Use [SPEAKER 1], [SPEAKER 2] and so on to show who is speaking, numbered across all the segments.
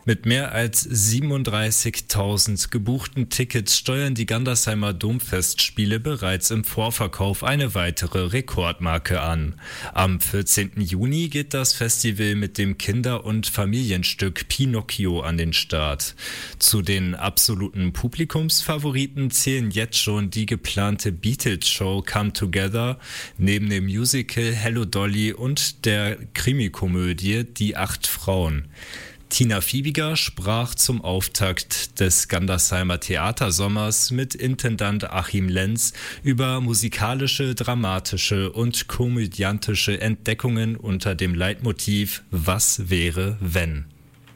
[SPEAKER 1] Mit mehr als 37.000 gebuchten Tickets steuern die Gandersheimer Domfestspiele bereits im Vorverkauf eine weitere Rekordmarke an. Am 14. Juni geht das Festival mit dem Kinder- und Familienstück Pinocchio an den Start. Zu den absoluten Publikumsfavoriten zählen jetzt schon die geplante Beatles-Show Come Together, neben dem Musical Hello Dolly und der Krimikomödie Die 8 Frauen. Tina Fiebiger sprach zum Auftakt des Gandersheimer Theatersommers mit Intendant Achim Lenz über musikalische, dramatische und komödiantische Entdeckungen unter dem Leitmotiv Was wäre, wenn?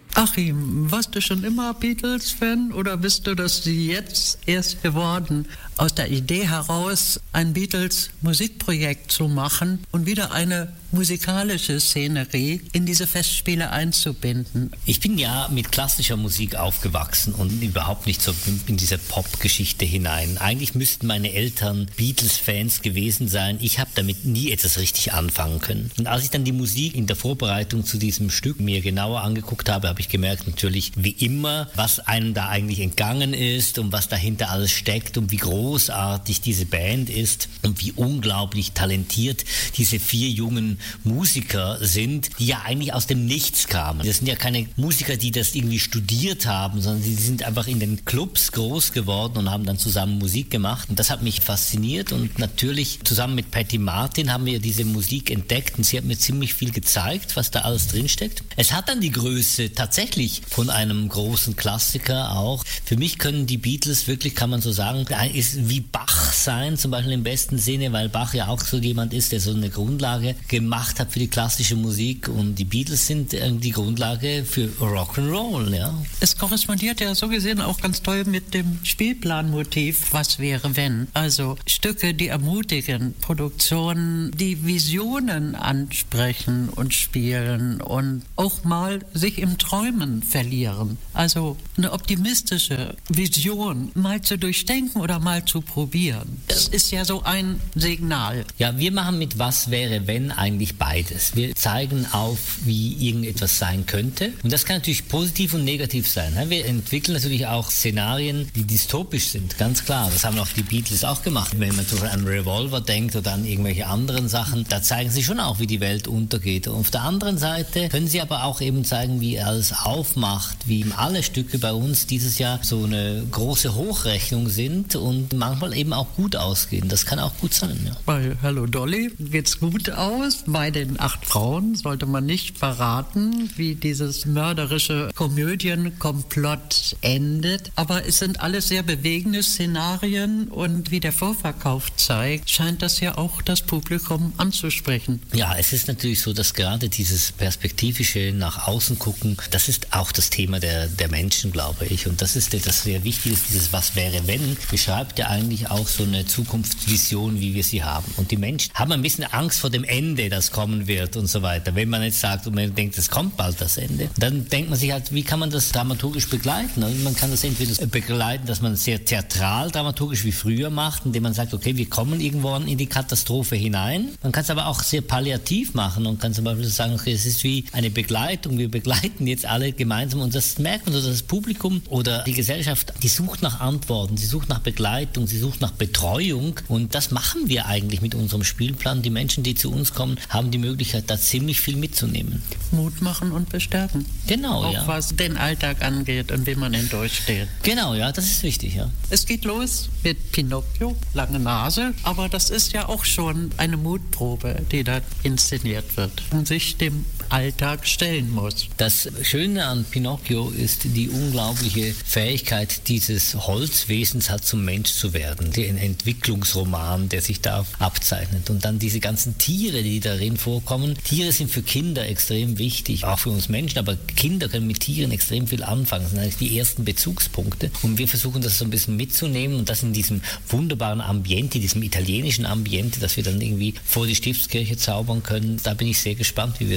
[SPEAKER 2] Achim, warst du schon immer Beatles-Fan oder bist du das jetzt erst geworden, aus der Idee heraus ein Beatles-Musikprojekt zu machen und wieder eine musikalische Szenerie in diese Festspiele einzubinden?
[SPEAKER 3] Ich bin ja mit klassischer Musik aufgewachsen und überhaupt nicht so in diese Pop-Geschichte hinein. Eigentlich müssten meine Eltern Beatles-Fans gewesen sein. Ich habe damit nie etwas richtig anfangen können. Und als ich dann die Musik in der Vorbereitung zu diesem Stück mir genauer angeguckt habe, habe ich gemerkt, natürlich wie immer, was einem da eigentlich entgangen ist und was dahinter alles steckt und wie großartig diese Band ist und wie unglaublich talentiert diese 4 jungen Musiker sind, die ja eigentlich aus dem Nichts kamen. Das sind ja keine Musiker, die das irgendwie studiert haben, sondern die sind einfach in den Clubs groß geworden und haben dann zusammen Musik gemacht. Und das hat mich fasziniert und natürlich zusammen mit Patty Martin haben wir diese Musik entdeckt und sie hat mir ziemlich viel gezeigt, was da alles drinsteckt. Es hat dann die Größe tatsächlich von einem großen Klassiker auch. Für mich können die Beatles wirklich, kann man so sagen, ist wie Bach sein, zum Beispiel im besten Sinne, weil Bach ja auch so jemand ist, der so eine Grundlage gemacht hat für die klassische Musik und die Beatles sind die Grundlage für Rock'n'Roll, ja.
[SPEAKER 2] Es korrespondiert ja so gesehen auch ganz toll mit dem Spielplanmotiv Was wäre wenn? Also Stücke, die ermutigen, Produktionen, die Visionen ansprechen und spielen und auch mal sich im Träumen verlieren. Also eine optimistische Vision mal zu durchdenken oder mal zu probieren. Das ist ja so ein Signal.
[SPEAKER 3] Ja, wir machen mit Was wäre wenn eigentlich beides. Wir zeigen auf, wie irgendetwas sein könnte. Und das kann natürlich positiv und negativ sein. Wir entwickeln natürlich auch Szenarien, die dystopisch sind, ganz klar. Das haben auch die Beatles auch gemacht. Wenn man zum Beispiel an Revolver denkt oder an irgendwelche anderen Sachen, da zeigen sie schon auch, wie die Welt untergeht. Und auf der anderen Seite können sie aber auch eben zeigen, wie alles aufmacht, wie alle Stücke bei uns dieses Jahr so eine große Hochrechnung sind und manchmal eben auch gut ausgehen. Das kann auch gut sein, ja.
[SPEAKER 2] Bei Hello Dolly geht's gut aus. Bei den 8 Frauen sollte man nicht verraten, wie dieses mörderische Komödienkomplott endet. Aber es sind alles sehr bewegende Szenarien und wie der Vorverkauf zeigt, scheint das ja auch das Publikum anzusprechen.
[SPEAKER 3] Ja, es ist natürlich so, dass gerade dieses perspektivische nach außen gucken, das ist auch das Thema der Menschen, glaube ich. Und das ist das sehr wichtig ist, dieses Was wäre wenn, beschreibt ja eigentlich auch so eine Zukunftsvision, wie wir sie haben. Und die Menschen haben ein bisschen Angst vor dem Ende, das kommen wird und so weiter. Wenn man jetzt sagt und man denkt, es kommt bald das Ende, dann denkt man sich halt, wie kann man das dramaturgisch begleiten? Also man kann das entweder begleiten, dass man sehr theatral dramaturgisch wie früher macht, indem man sagt, okay, wir kommen irgendwann in die Katastrophe hinein. Man kann es aber auch sehr palliativ machen und kann zum Beispiel sagen, okay, es ist wie eine Begleitung, wir begleiten jetzt alle gemeinsam und das merkt man so, dass das Publikum oder die Gesellschaft, die sucht nach Antworten, sie sucht nach Begleitung, sie sucht nach Betreuung und das machen wir eigentlich mit unserem Spielplan. Die Menschen, die zu uns kommen, haben die Möglichkeit, da ziemlich viel mitzunehmen.
[SPEAKER 2] Mut machen und bestärken.
[SPEAKER 3] Genau,
[SPEAKER 2] auch
[SPEAKER 3] ja.
[SPEAKER 2] Was den Alltag angeht und wie man ihn durchsteht.
[SPEAKER 3] Genau, ja, das ist wichtig, ja.
[SPEAKER 2] Es geht los mit Pinocchio, lange Nase, aber das ist ja auch schon eine Mutprobe, die da inszeniert wird und sich dem Alltag stellen muss.
[SPEAKER 3] Das Schöne an Pinocchio ist die unglaubliche Fähigkeit dieses Holzwesens hat, zum Mensch zu werden. Den Entwicklungsroman, der sich da abzeichnet. Und dann diese ganzen Tiere, die darin vorkommen. Tiere sind für Kinder extrem wichtig, auch für uns Menschen, aber Kinder können mit Tieren extrem viel anfangen. Das sind eigentlich die ersten Bezugspunkte. Und wir versuchen das so ein bisschen mitzunehmen und das in diesem wunderbaren Ambiente, diesem italienischen Ambiente, dass wir dann irgendwie vor die Stiftskirche zaubern können. Da bin ich sehr gespannt, wie wir das schaffen.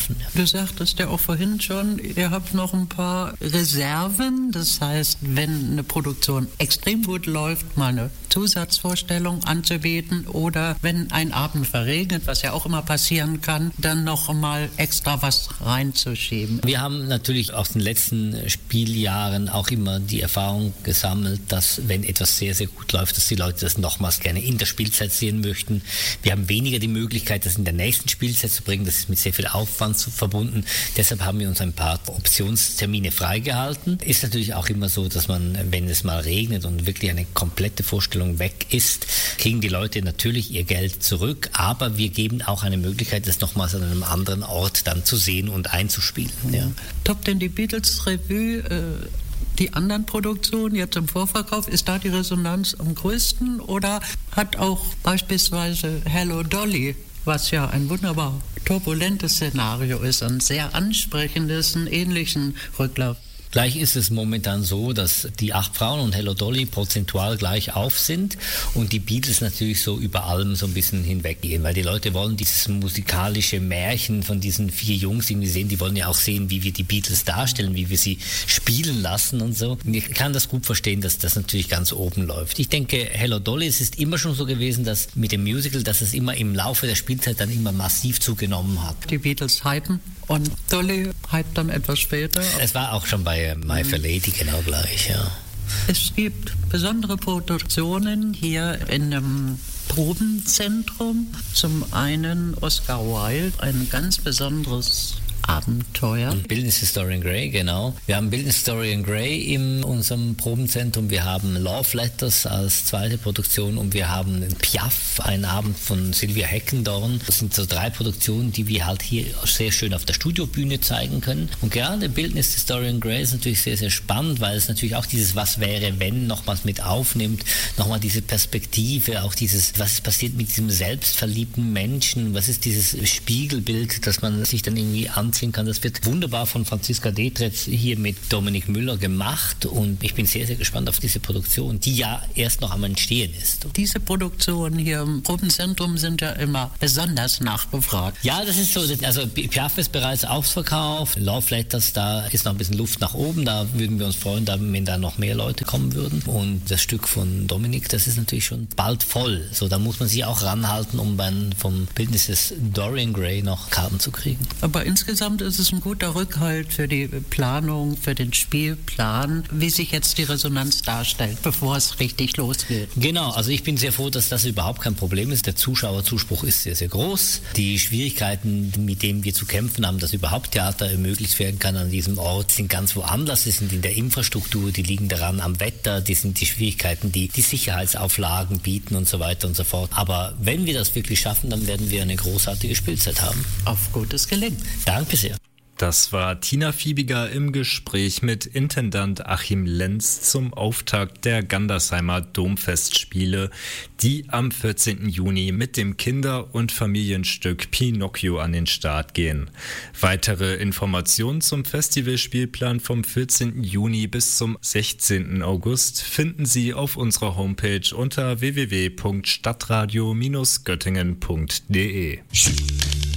[SPEAKER 3] schaffen. Ja.
[SPEAKER 2] Du sagtest ja auch vorhin schon, ihr habt noch ein paar Reserven. Das heißt, wenn eine Produktion extrem gut läuft, mal eine Zusatzvorstellung anzubieten oder wenn ein Abend verregnet, was ja auch immer passieren kann, dann noch mal extra was reinzuschieben.
[SPEAKER 3] Wir haben natürlich aus den letzten Spieljahren auch immer die Erfahrung gesammelt, dass wenn etwas sehr, sehr gut läuft, dass die Leute das nochmals gerne in der Spielzeit sehen möchten. Wir haben weniger die Möglichkeit, das in der nächsten Spielzeit zu bringen. Das ist mit sehr viel Aufwand verbunden. Deshalb haben wir uns ein paar Optionstermine freigehalten. Ist natürlich auch immer so, dass man, wenn es mal regnet und wirklich eine komplette Vorstellung weg ist, kriegen die Leute natürlich ihr Geld zurück, aber wir geben auch eine Möglichkeit, das nochmals an einem anderen Ort dann zu sehen und einzuspielen. Ja.
[SPEAKER 2] Toppt denn die Beatles Revue die anderen Produktionen jetzt im Vorverkauf? Ist da die Resonanz am größten oder hat auch beispielsweise Hello Dolly, was ja ein wunderbar turbulentes Szenario ist, ein sehr ansprechendes, einen ähnlichen Rücklauf?
[SPEAKER 3] Gleich ist es momentan so, dass die 8 Frauen und Hello Dolly prozentual gleich auf sind und die Beatles natürlich so über allem so ein bisschen hinweggehen, weil die Leute wollen dieses musikalische Märchen von diesen 4 Jungs irgendwie sehen, die wollen ja auch sehen, wie wir die Beatles darstellen, wie wir sie spielen lassen und so. Und ich kann das gut verstehen, dass das natürlich ganz oben läuft. Ich denke, Hello Dolly, es ist immer schon so gewesen, dass mit dem Musical, dass es immer im Laufe der Spielzeit dann immer massiv zugenommen hat.
[SPEAKER 2] Die Beatles hypen und Dolly hypt dann etwas später.
[SPEAKER 3] Es war auch schon bei My Fair Lady genau gleich, ja.
[SPEAKER 2] Es gibt besondere Produktionen hier in einem Probenzentrum. Zum einen Oscar Wilde, ein ganz besonderes Abenteuer.
[SPEAKER 3] Bildnis Dorian Gray, genau. Wir haben Bildnis Dorian Gray in unserem Probenzentrum. Wir haben Love Letters als zweite Produktion und wir haben Piaf, ein Abend von Sylvia Heckendorn. Das sind so 3 Produktionen, die wir halt hier sehr schön auf der Studiobühne zeigen können. Und gerade Bildnis des Dorian Gray ist natürlich sehr, sehr spannend, weil es natürlich auch dieses Was wäre, wenn nochmals mit aufnimmt, nochmal diese Perspektive, auch dieses, was ist passiert mit diesem selbstverliebten Menschen, was ist dieses Spiegelbild, dass man sich dann irgendwie anziehen kann. Das wird wunderbar von Franziska Detretz hier mit Dominik Müller gemacht und ich bin sehr, sehr gespannt auf diese Produktion, die ja erst noch am Entstehen ist.
[SPEAKER 2] Diese Produktionen hier im Probenzentrum sind ja immer besonders nachgefragt.
[SPEAKER 3] Ja, das ist so. Also Piaf ist bereits ausverkauft. Love Letters, da ist noch ein bisschen Luft nach oben. Da würden wir uns freuen, wenn da noch mehr Leute kommen würden. Und das Stück von Dominik, das ist natürlich schon bald voll. So, da muss man sich auch ranhalten, um dann vom Bildnis des Dorian Gray noch Karten zu kriegen.
[SPEAKER 2] Aber insgesamt ist es ein guter Rückhalt für die Planung, für den Spielplan, wie sich jetzt die Resonanz darstellt, bevor es richtig losgeht.
[SPEAKER 3] Genau, also ich bin sehr froh, dass das überhaupt kein Problem ist. Der Zuschauerzuspruch ist sehr, sehr groß. Die Schwierigkeiten, mit denen wir zu kämpfen haben, dass überhaupt Theater ermöglicht werden kann an diesem Ort, sind ganz woanders. Sie sind in der Infrastruktur, die liegen daran am Wetter, die sind die Schwierigkeiten, die Sicherheitsauflagen bieten und so weiter und so fort. Aber wenn wir das wirklich schaffen, dann werden wir eine großartige Spielzeit haben.
[SPEAKER 2] Auf gutes Gelingen.
[SPEAKER 3] Danke sehr.
[SPEAKER 1] Das war Tina Fiebiger im Gespräch mit Intendant Achim Lenz zum Auftakt der Gandersheimer Domfestspiele, die am 14. Juni mit dem Kinder- und Familienstück Pinocchio an den Start gehen. Weitere Informationen zum Festivalspielplan vom 14. Juni bis zum 16. August finden Sie auf unserer Homepage unter www.stadtradio-göttingen.de.